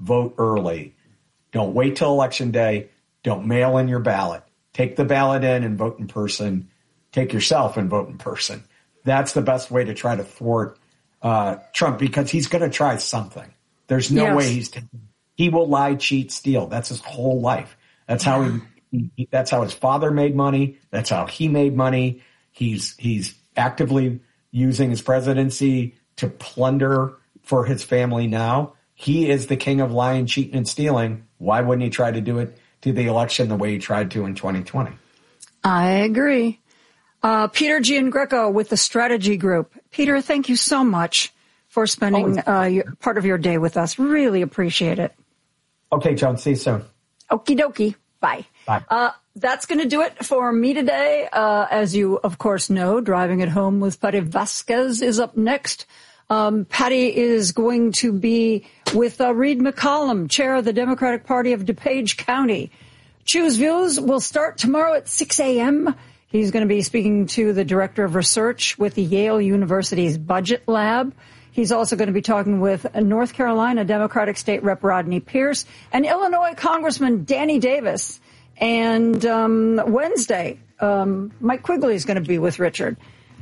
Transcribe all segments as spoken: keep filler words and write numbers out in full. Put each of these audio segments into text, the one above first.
vote early. Don't wait till Election Day. Don't mail in your ballot. Take the ballot in and vote in person. Take yourself and vote in person. That's the best way to try to thwart uh, Trump, because he's going to try something. There's no yes. way he's taking. He will lie, cheat, steal. That's his whole life. That's how he, he. That's how his father made money. That's how he made money. He's he's actively using his presidency to plunder for his family now. He is the king of lying, cheating, and stealing. Why wouldn't he try to do it to the election the way he tried to in twenty twenty? I agree. Uh, Peter Giangreco with the Strategy Group. Peter, thank you so much for spending uh, your, part of your day with us. Really appreciate it. Okay, Joan. See you soon. Okie dokie. Bye. Bye. Uh, that's going to do it for me today. Uh, as you, of course, know, Driving It Home with Patty Vasquez is up next. Um, Patty is going to be with uh, Reed McCollum, chair of the Democratic Party of DuPage County. Choose Views will start tomorrow at six a.m. He's going to be speaking to the director of research with the Yale University's Budget Lab. He's also going to be talking with North Carolina Democratic State Rep Rodney Pierce and Illinois Congressman Danny Davis. And um, Wednesday, um, Mike Quigley is going to be with Richard.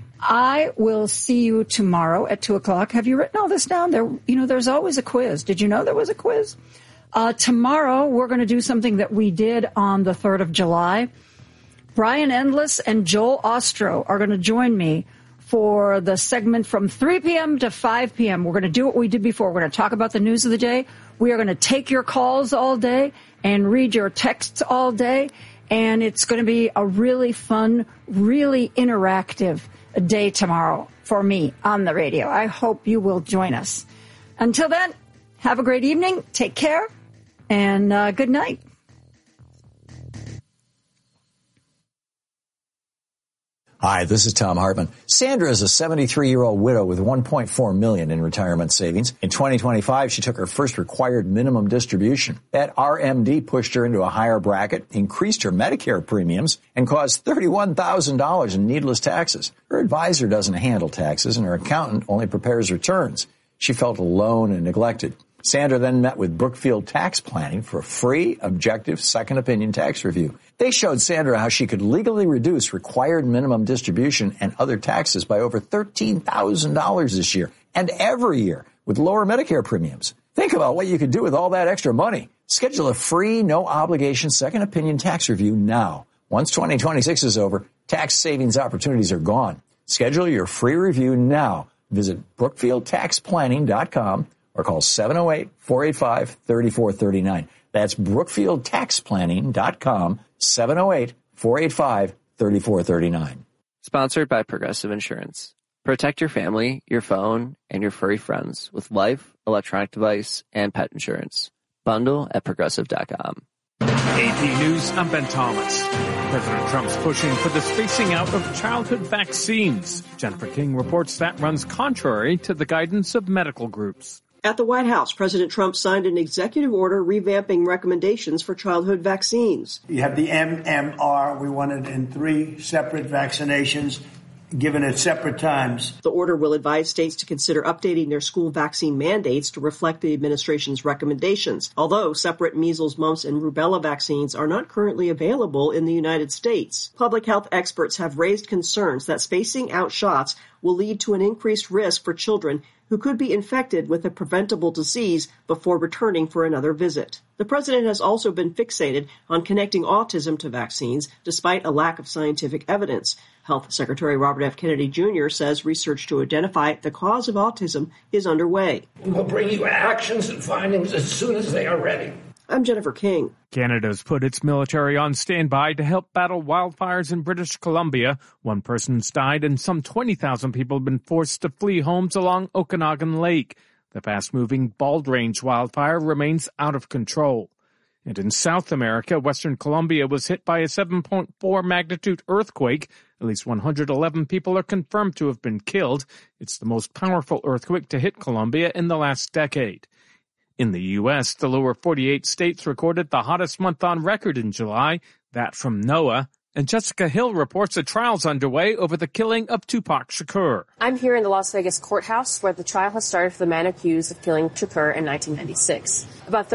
I will see you tomorrow at two o'clock. Have you written all this down? There, you know, there's always a quiz. Did you know there was a quiz? Uh, tomorrow, we're going to do something that we did on the third of July. Brian Endless and Joel Ostro are going to join me for the segment from three p.m. to five p.m. We're going to do what we did before. We're going to talk about the news of the day. We are going to take your calls all day and read your texts all day. And it's going to be a really fun, really interactive day tomorrow for me on the radio. I hope you will join us. Until then, have a great evening. Take care and uh, good night. Hi, this is Tom Hartman. Sandra is a seventy-three-year-old widow with one point four million dollars in retirement savings. In twenty twenty-five, she took her first required minimum distribution. That R M D pushed her into a higher bracket, increased her Medicare premiums, and caused thirty-one thousand dollars in needless taxes. Her advisor doesn't handle taxes, and her accountant only prepares returns. She felt alone and neglected. Sandra then met with Brookfield Tax Planning for a free, objective, second opinion tax review. They showed Sandra how she could legally reduce required minimum distribution and other taxes by over thirteen thousand dollars this year and every year with lower Medicare premiums. Think about what you could do with all that extra money. Schedule a free, no-obligation second opinion tax review now. Once twenty twenty-six is over, tax savings opportunities are gone. Schedule your free review now. Visit Brookfield Tax Planning dot com or call seven oh eight, four eight five, three four three nine. That's Brookfield Tax Planning dot com, seven oh eight, four eight five, three four three nine. Sponsored by Progressive Insurance. Protect your family, your phone, and your furry friends with life, electronic device, and pet insurance. Bundle at Progressive dot com. A P News, I'm Ben Thomas. President Trump's pushing for the spacing out of childhood vaccines. Jennifer King reports that runs contrary to the guidance of medical groups. At the White House, President Trump signed an executive order revamping recommendations for childhood vaccines. You have the M M R. We want it in three separate vaccinations, given at separate times. The order will advise states to consider updating their school vaccine mandates to reflect the administration's recommendations, although separate measles, mumps, and rubella vaccines are not currently available in the United States. Public health experts have raised concerns that spacing out shots will lead to an increased risk for children who could be infected with a preventable disease before returning for another visit. The president has also been fixated on connecting autism to vaccines, despite a lack of scientific evidence. Health Secretary Robert F. Kennedy Junior says research to identify the cause of autism is underway. We'll bring you actions and findings as soon as they are ready. I'm Jennifer King. Canada's put its military on standby to help battle wildfires in British Columbia. One person's died and some twenty thousand people have been forced to flee homes along Okanagan Lake. The fast-moving Bald Range wildfire remains out of control. And in South America, Western Colombia was hit by a seven point four magnitude earthquake. At least one hundred eleven people are confirmed to have been killed. It's the most powerful earthquake to hit Colombia in the last decade. In the U S, the lower forty-eight states recorded the hottest month on record in July, that from NOAA. And Jessica Hill reports a trial's underway over the killing of Tupac Shakur. I'm here in the Las Vegas courthouse where the trial has started for the man accused of killing Shakur in nineteen ninety-six. About